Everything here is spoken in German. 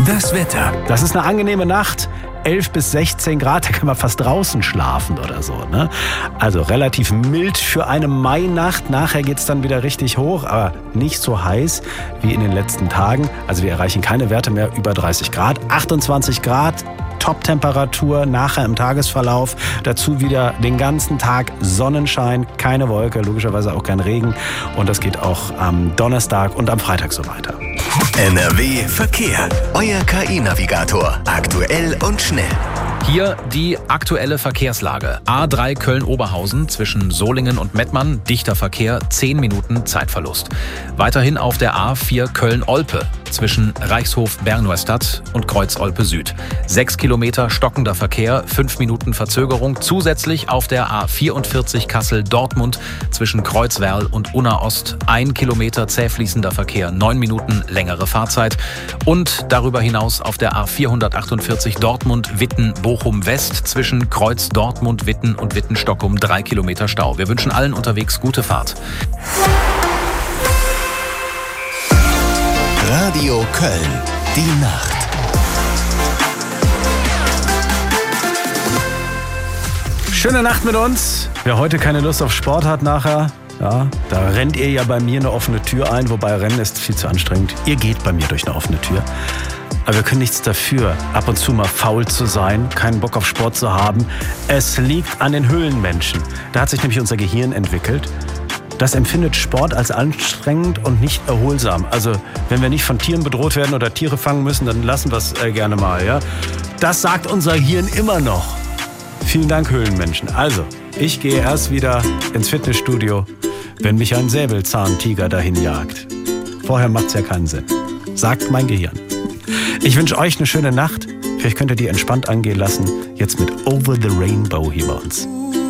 Das Wetter. Das ist eine angenehme Nacht. 11 bis 16 Grad, da kann man fast draußen schlafen oder so, ne? Also relativ mild für eine Mainacht. Nachher geht's dann wieder richtig hoch, aber nicht so heiß wie in den letzten Tagen. Also wir erreichen keine Werte mehr über 30 Grad. 28 Grad, Top-Temperatur nachher im Tagesverlauf. Dazu wieder den ganzen Tag Sonnenschein, keine Wolke, logischerweise auch kein Regen. Und das geht auch am Donnerstag und am Freitag so weiter. NRW Verkehr. Euer KI-Navigator. Aktuell und schnell. Hier die aktuelle Verkehrslage. A3 Köln-Oberhausen zwischen Solingen und Mettmann. Dichter Verkehr, 10 Minuten Zeitverlust. Weiterhin auf der A4 Köln-Olpe zwischen Reichshof-Berneustadt und Kreuz-Olpe Süd. 6 Kilometer stockender Verkehr, 5 Minuten Verzögerung. Zusätzlich auf der A44 Kassel-Dortmund zwischen Kreuzwerl und Unna-Ost 1 Kilometer zähfließender Verkehr, 9 Minuten längere Fahrzeit. Und darüber hinaus auf der A448 Dortmund-Witten-Bochum-West zwischen Kreuz Dortmund-Witten und Witten-Stockholm 3 Kilometer Stau. Wir wünschen allen unterwegs gute Fahrt. Radio Köln. Die Nacht. Schöne Nacht mit uns. Wer heute keine Lust auf Sport hat nachher, ja, da rennt ihr ja bei mir eine offene Tür ein, wobei Rennen ist viel zu anstrengend. Ihr geht bei mir durch eine offene Tür. Aber wir können nichts dafür, ab und zu mal faul zu sein, keinen Bock auf Sport zu haben. Es liegt an den Höhlenmenschen. Da hat sich nämlich unser Gehirn entwickelt. Das empfindet Sport als anstrengend und nicht erholsam. Also wenn wir nicht von Tieren bedroht werden oder Tiere fangen müssen, dann lassen wir es gerne mal. Ja? Das sagt unser Hirn immer noch. Vielen Dank, Höhlenmenschen. Also, ich gehe erst wieder ins Fitnessstudio, wenn mich ein Säbelzahntiger dahin jagt. Vorher macht's ja keinen Sinn, sagt mein Gehirn. Ich wünsche euch eine schöne Nacht. Vielleicht könnt ihr die entspannt angehen lassen. Jetzt mit Over the Rainbow hier bei uns.